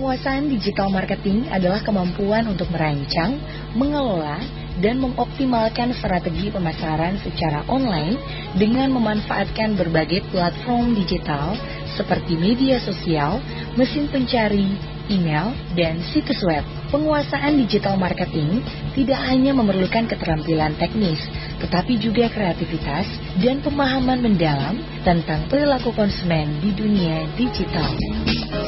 Penguasaan digital marketing adalah kemampuan untuk merancang, mengelola, dan mengoptimalkan strategi pemasaran secara online dengan memanfaatkan berbagai platform digital seperti media sosial, mesin pencari, email, dan situs web. Penguasaan digital marketing tidak hanya memerlukan keterampilan teknis, tetapi juga kreativitas dan pemahaman mendalam tentang perilaku konsumen di dunia digital.